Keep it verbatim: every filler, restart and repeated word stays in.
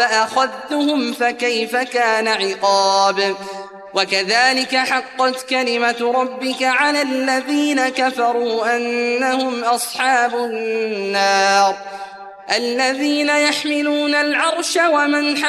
فأخذتهم فكيف كان عقاب وكذلك حقت كلمة ربك على الذين كفروا أنهم أصحاب النار الذين يحملون العرش ومن